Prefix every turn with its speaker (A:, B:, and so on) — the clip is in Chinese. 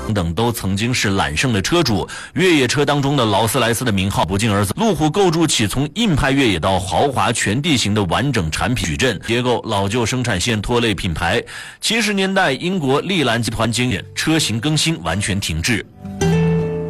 A: 等都曾经是揽胜的车主。越野车当中的劳斯莱斯的名号不胫而走，路虎构筑起从硬派越野到豪华全地形的完整产品矩阵，结构老旧生产线拖累品牌。70年代英国利兰集团经验，车型更新完全停滞。